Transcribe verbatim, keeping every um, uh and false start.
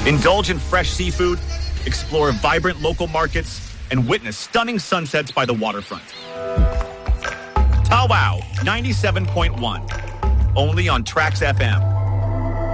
Indulge in fresh seafood, explore vibrant local markets, and witness stunning sunsets by the waterfront. Tawow ninety-seven point one, only on Trax F M.